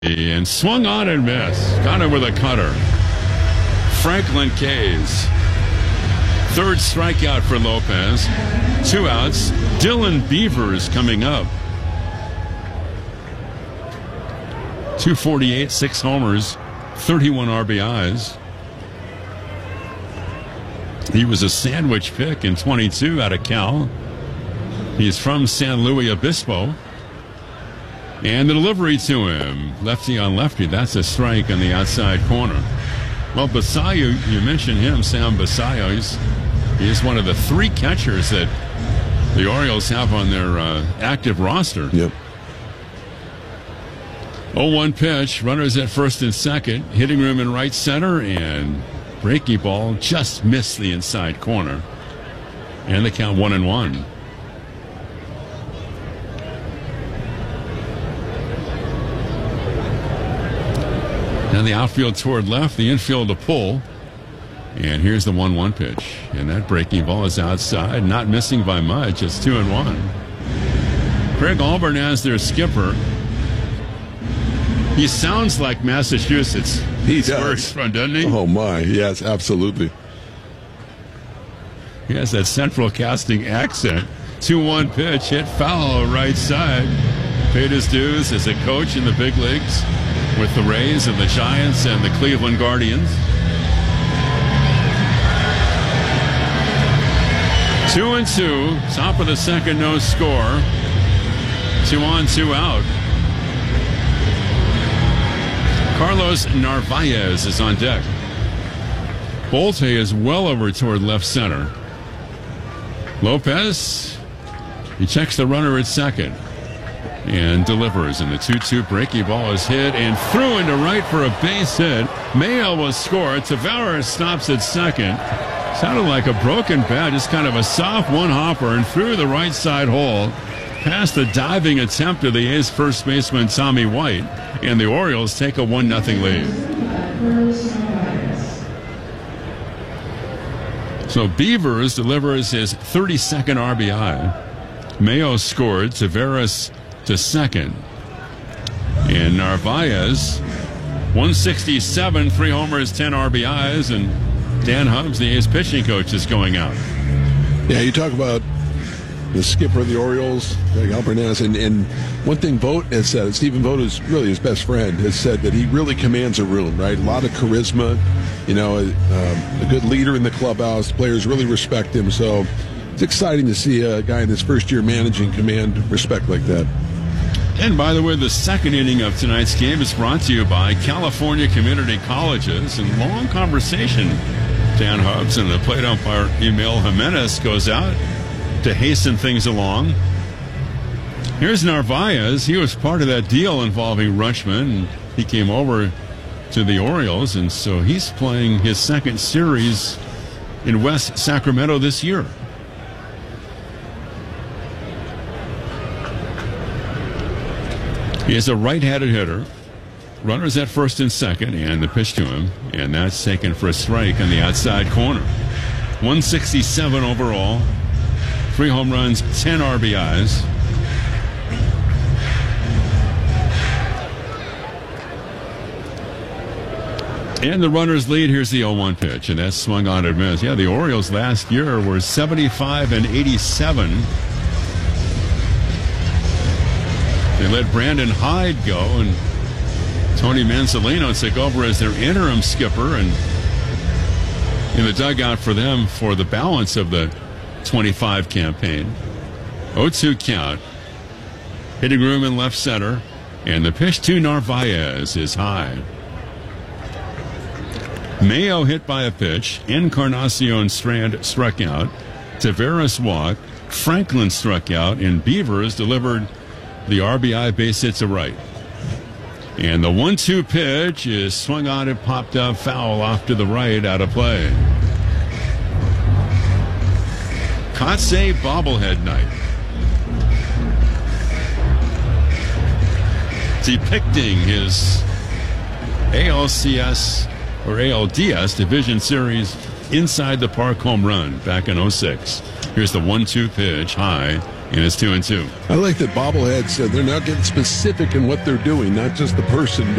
And swung on and missed. Got it with a cutter. Franklin Kays. Third strikeout for Lopez. 2 outs. Dylan Beavers coming up. 248, 6 homers, 31 RBIs. He was a sandwich pick in 22 out of Cal. He's from San Luis Obispo. And the delivery to him, lefty on lefty, that's a strike on the outside corner. Well, Basayo, you mentioned him, Sam Basayo. He's one of the 3 catchers that the Orioles have on their active roster. Yep. 0-1 pitch, runners at first and second, hitting room in right center, and breaking ball just missed the inside corner. And the count 1-1. Now the outfield toward left, the infield to pull. And here's the 1-1 pitch. And that breaking ball is outside, not missing by much. It's 2-1. Craig Auburn as their skipper. He sounds like Massachusetts. He does. Where he's from, doesn't he? Oh, my. Yes, absolutely. He has that central casting accent. 2-1 pitch, hit foul right side. Paid his dues as a coach in the big leagues with the Rays and the Giants and the Cleveland Guardians. 2-2, top of the second, no score. 2 on, 2 out. Carlos Narvaez is on deck. Bolte is well over toward left center. Lopez, he checks the runner at second and delivers, and the 2-2 breaking ball is hit and threw into right for a base hit. Mayo will score. Tavares stops at second. Sounded like a broken bat, just kind of a soft one-hopper and through the right side hole past the diving attempt of the A's first baseman Tommy White, and the Orioles take a 1-0 lead. So Beavers delivers his 32nd RBI. Mayo scored. Tavares to second. And Narvaez, 167, 3 homers, 10 RBIs, and Dan Hubbs, the A's pitching coach, is going out. Yeah, you talk about the skipper of the Orioles, Craig Albernaz, and one thing Vogt has said, Stephen Vogt is really his best friend, has said that he really commands a room, right? A lot of charisma, you know, a good leader in the clubhouse. Players really respect him, so it's exciting to see a guy in his first year managing command respect like that. And by the way, the second inning of tonight's game is brought to you by California Community Colleges. And long conversation, Dan Hubbs and the plate umpire Emil Jimenez goes out to hasten things along. Here's Narvaez. He was part of that deal involving Rutschman. He came over to the Orioles, and so he's playing his second series in West Sacramento this year. He is a right-handed hitter. Runners at first and second, and the pitch to him, and that's taken for a strike on the outside corner. 167 overall, 3 home runs, 10 RBIs. And the runners lead. Here's the 0-1 pitch, and that's swung on and missed. Yeah, the Orioles last year were 75-87. They let Brandon Hyde go, and Tony Manzolino took over as their interim skipper, and in the dugout for them for the balance of the 25 campaign. 0-2 count. Hitting room in left center, and the pitch to Narvaez is high. Mayo hit by a pitch. Encarnacion Strand struck out. Tavares walked. Franklin struck out, and Beavers delivered the RBI base hit to right. And the 1-2 pitch is swung on and popped up foul off to the right, out of play. Kotsay bobblehead night. Depicting his ALCS or ALDS Division Series inside the park home run back in 06. Here's the 1-2 pitch, high, And it's 2-2. I like that bobbleheads, they're not getting specific in what they're doing, not just the person,